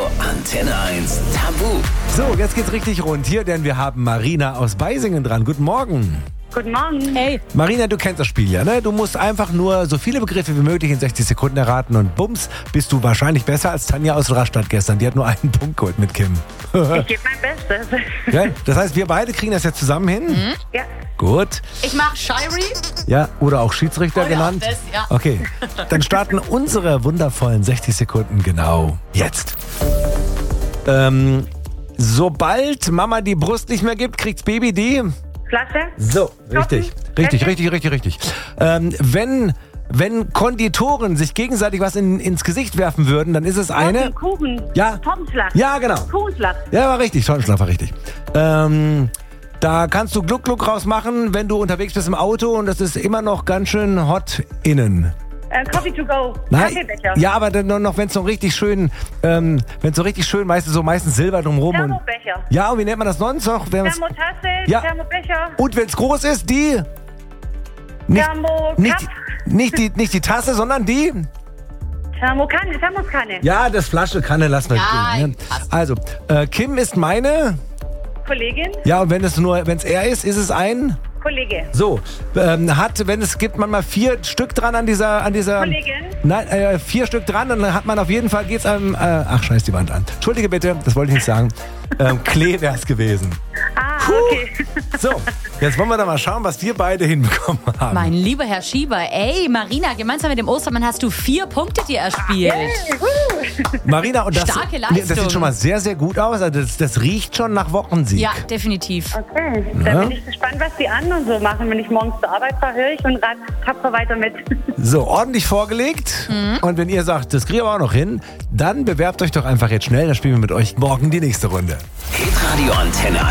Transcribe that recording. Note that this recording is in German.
Antenne 1 Tabu. So, jetzt geht's richtig rund hier, denn wir haben Marina aus Beisingen dran. Guten Morgen. Guten Morgen. Hey. Marina, du kennst das Spiel ja, ne? Du musst einfach nur so viele Begriffe wie möglich in 60 Sekunden erraten und bums, bist du wahrscheinlich besser als Tanja aus Rastatt gestern. Die hat nur einen Punkt geholt mit Kim. Ich gebe mein Bestes. Ja, das heißt, wir beide kriegen das jetzt zusammen hin? Ja. Gut. Ich mach Shirey. Ja, oder auch Schiedsrichter Oder genannt. auch das, ja. Okay, dann starten unsere wundervollen 60 Sekunden genau jetzt. Sobald Mama die Brust nicht mehr gibt, kriegt's Baby die... Flasche. So, richtig. Toppen. Richtig. Wenn Konditoren sich gegenseitig was ins Gesicht werfen würden, dann ist es eine... Kuchen. Ja. Tortenschlag. Ja, genau. Kuchenschlag. Ja, war richtig. Tortenschlag war richtig. Da kannst du Gluck-Gluck rausmachen, wenn du unterwegs bist im Auto und das ist immer noch ganz schön hot innen. Coffee to go. Nein, Kaffeebecher. ja, aber dann noch, wenn es so richtig schön, meistens Silber drumherum. Thermobecher. Ja, und wie nennt man das sonst noch? Thermotasse. Ja. Thermobecher. Und wenn es groß ist, die... Thermocup. Nicht die Tasse, sondern die... Thermoskanne. Ja, das Flasche Kanne lassen wir Ja, stehen. Ne? Also, Kim ist meine... Kollegin. Ja, und wenn es er ist es ein... Kollege. So, wenn es gibt manchmal 4 Stück dran an dieser... Kollegin. Nein, 4 Stück dran, dann hat man auf jeden Fall, geht's einem... ach, scheiß die Wand an. Entschuldige bitte, das wollte ich nicht sagen. Klee wär's gewesen. Okay. So, jetzt wollen wir da mal schauen, was wir beide hinbekommen haben. Mein lieber Herr Schieber, Marina, gemeinsam mit dem Ostermann hast du 4 Punkte dir erspielt. Marina, und das, Starke Leistung. das sieht schon mal sehr, sehr gut aus. Also das riecht schon nach Wochensieg. Ja, definitiv. Okay. Dann bin ich gespannt, was die anderen so machen. Wenn ich morgens zur Arbeit fahre, höre ich und rat tapfer weiter mit. So, ordentlich vorgelegt. Und wenn ihr sagt, das kriegen wir auch noch hin, dann bewerbt euch doch einfach jetzt schnell. Dann spielen wir mit euch morgen die nächste Runde. Hitradio Antenne